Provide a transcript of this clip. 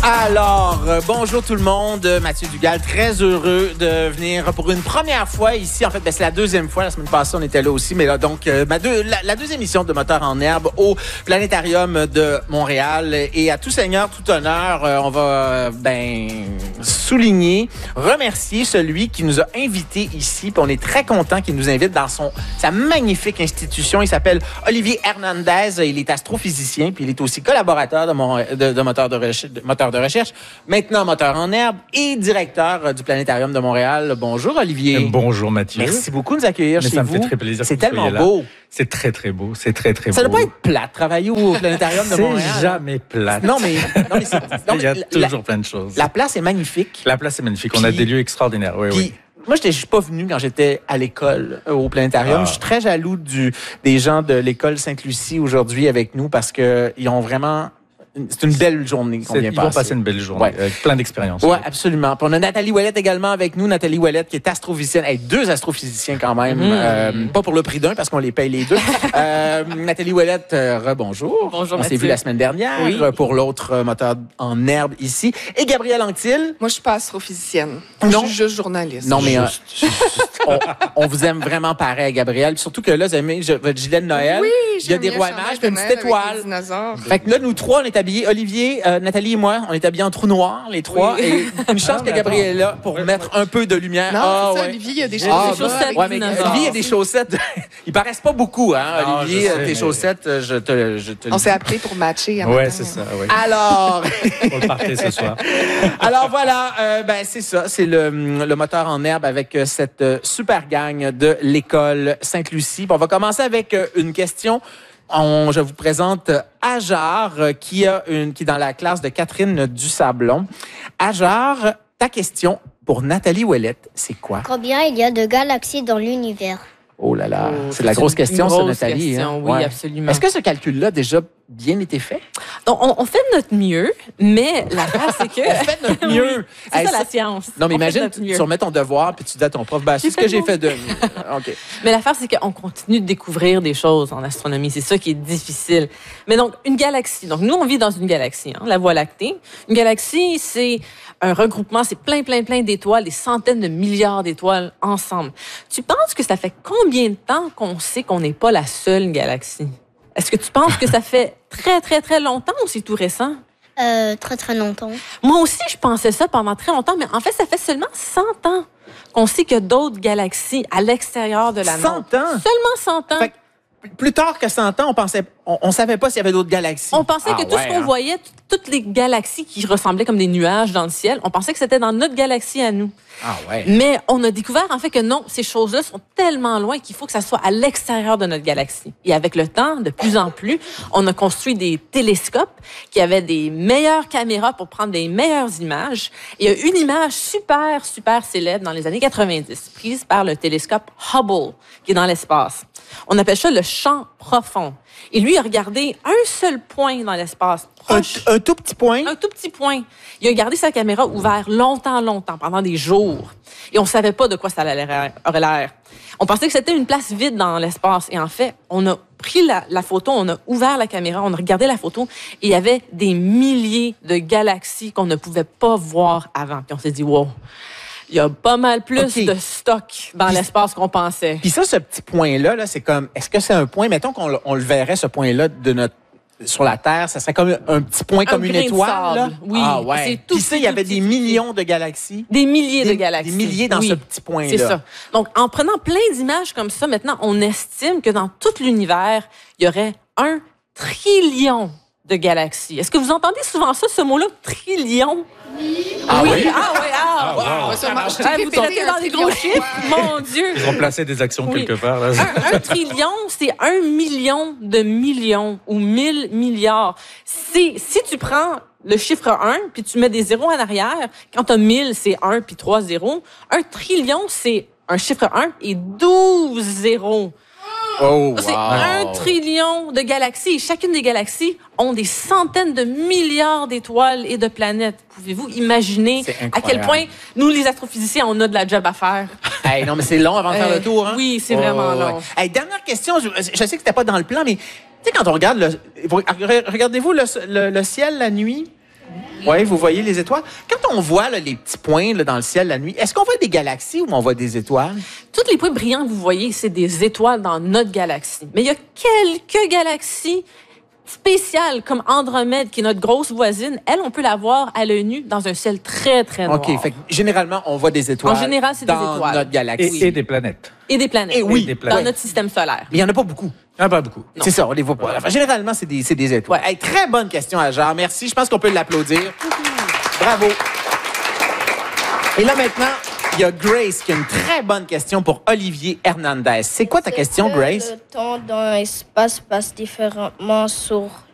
Alors, bonjour tout le monde. Mathieu Dugal, très heureux de venir pour une première fois ici. En fait, c'est la deuxième fois. La semaine passée, on était là aussi. Mais là, donc, la deuxième émission de Moteurs en herbe au Planétarium de Montréal. Et à tout seigneur, tout honneur, on va souligner, remercier celui qui nous a invités ici. Puis on est très content qu'il nous invite dans sa magnifique institution. Il s'appelle Olivier Hernandez. Il est astrophysicien. Puis il est aussi collaborateur de Moteurs de recherche, maintenant moteur en herbe et directeur du Planétarium de Montréal. Bonjour Olivier. Bonjour Mathieu. Merci beaucoup de nous accueillir chez vous. Ça me fait très plaisir. C'est tellement beau. C'est très très beau. C'est très très beau. Ça ne doit pas être plate, travailler au Planétarium de Montréal. C'est jamais plate. Non mais il y a toujours plein de choses. La place est magnifique. La place est magnifique. On a des lieux extraordinaires. Oui, oui. Moi, je suis pas venu quand j'étais à l'école au Planétarium. Je suis très jaloux des gens de l'école Sainte-Lucie aujourd'hui avec nous parce que ils ont vraiment. C'est une belle journée qu'on vient passer. Ils vont passer une belle journée, avec plein d'expériences. Oui, absolument. Puis on a Nathalie Ouellette également avec nous. Nathalie Ouellette qui est astrophysicienne. Deux astrophysiciens quand même. Pas pour le prix d'un parce qu'on les paye les deux. Nathalie Ouellette, rebonjour. Bonjour, on s'est vu la semaine dernière pour l'autre moteur en herbe ici. Et Gabrielle Anctil. Moi, je suis pas astrophysicienne. Non. Je suis juste journaliste. Non, mais on vous aime vraiment pareil, Gabrielle. Surtout que là, vous avez mis votre gilet de Noël. Oui, il y a des rois mages, une petite étoile. Fait que là, nous trois, on est habillés. Olivier, Nathalie et moi, on est habillés en trou noir, les trois. Et une chance que Gabrielle est là pour mettre un peu de lumière. Non, Olivier, il y a des chaussettes. Ouais, mais Olivier, il y a des chaussettes. Ils paraissent pas beaucoup, hein, Olivier, tes chaussettes, je te on s'est appelé pour matcher. Ouais, c'est ça. Ouais. Alors. Pour le party ce soir. Alors voilà, c'est ça. C'est le moteur en herbe avec cette super gang de l'école Sainte-Lucie. On va commencer avec une question. Je vous présente Ajar, qui est dans la classe de Catherine Dusablon. Ajar, ta question pour Nathalie Ouellette, c'est quoi? Combien il y a de galaxies dans l'univers? Oh là là, c'est la grosse question, ça, Nathalie. Question, oui, absolument. Est-ce que ce calcul-là a déjà bien été fait? Donc, on fait de notre mieux, mais l'affaire, c'est que... On fait de notre mieux. C'est ça, la science. Non, mais imagine, tu remets ton devoir, puis tu dis à ton prof, c'est ce que j'ai fait de mieux. OK. Mais l'affaire, c'est qu'on continue de découvrir des choses en astronomie. C'est ça qui est difficile. Mais donc, une galaxie. Donc, nous, on vit dans une galaxie, la Voie lactée. Une galaxie, c'est un regroupement, c'est plein d'étoiles, des centaines de milliards d'étoiles ensemble. Tu penses que ça fait combien de temps qu'on sait qu'on n'est pas la seule galaxie? Est-ce que tu penses que ça fait très longtemps ou c'est tout récent? Très longtemps. Moi aussi, je pensais ça pendant très longtemps, mais en fait, ça fait seulement 100 ans qu'on sait qu'il y a d'autres galaxies à l'extérieur de la nôtre. 100 ans? Seulement 100 ans. Fait plus tard que 100 ans, on savait pas s'il y avait d'autres galaxies. On pensait que tout ce qu'on voyait, toutes les galaxies qui ressemblaient comme des nuages dans le ciel, on pensait que c'était dans notre galaxie à nous. Ah ouais. Mais on a découvert en fait que non, ces choses-là sont tellement loin qu'il faut que ça soit à l'extérieur de notre galaxie. Et avec le temps, de plus en plus, on a construit des télescopes qui avaient des meilleures caméras pour prendre des meilleures images. Et il y a une image super célèbre dans les années 90, prise par le télescope Hubble, qui est dans l'espace. On appelle ça le champ profond. Et lui, il a regardé un seul point dans l'espace proche. Un tout petit point? Un tout petit point. Il a gardé sa caméra ouverte longtemps, pendant des jours. Et on savait pas de quoi ça aurait l'air. On pensait que c'était une place vide dans l'espace. Et en fait, on a pris la photo, on a ouvert la caméra, on a regardé la photo, et il y avait des milliers de galaxies qu'on ne pouvait pas voir avant. Puis on s'est dit, wow, il y a pas mal plus de stock dans l'espace qu'on pensait. Puis ça, ce petit point-là, c'est comme, est-ce que c'est un point, mettons qu'on le verrait, ce point-là, sur la Terre, ça serait comme un petit point comme une étoile, là? Oui. Ah ouais. Puis ça, il y avait des millions de galaxies. Des milliers de galaxies. Des milliers dans ce petit point-là. C'est ça. Donc, en prenant plein d'images comme ça, maintenant, on estime que dans tout l'univers, il y aurait 1 trillion de galaxies. Est-ce que vous entendez souvent ça, ce mot-là, trillion? Ah oui? Vous traitez dans des gros chiffres, mon Dieu! Ils ont placé des actions quelque part. Là. Un trillion, c'est 1 million de millions ou 1000 milliards. Si tu prends le chiffre 1, puis tu mets des zéros en arrière, quand tu as 1000, c'est 1 puis 3 zéros. 1 trillion, c'est un chiffre 1 et 12 zéros. Oh, wow. C'est 1 trillion de galaxies. Chacune des galaxies ont des centaines de milliards d'étoiles et de planètes. Pouvez-vous imaginer à quel point nous, les astrophysiciens, on a de la job à faire? Hey, non, mais c'est long avant de faire le tour. Hein? Oui, c'est vraiment long. Hey, dernière question. Je sais que c'était pas dans le plan, mais tu sais, quand on regarde regardez-vous le ciel la nuit? Oui, vous voyez les étoiles. Quand on voit là, les petits points là, dans le ciel la nuit, est-ce qu'on voit des galaxies ou on voit des étoiles? Tous les points brillants que vous voyez, c'est des étoiles dans notre galaxie. Mais il y a quelques galaxies spéciale comme Andromède, qui est notre grosse voisine, elle, on peut la voir à l'œil nu dans un ciel très, très noir. OK. Fait que, généralement, on voit des étoiles. En général, c'est des étoiles. Dans notre galaxie. Et des planètes. Et des planètes. Et oui. Et des Dans planètes. notre système solaire. Mais il n'y en a pas beaucoup. Ah, pas beaucoup. C'est ça, on les voit pas. Enfin, généralement, c'est des étoiles. Ouais. Hey, très bonne question, Ajar. Merci. Je pense qu'on peut l'applaudir. Bravo. Et là, maintenant, il y a Grace qui a une très bonne question pour Olivier Hernandez. C'est quoi ta question, Grace? Le temps dans l'espace passe différemment sur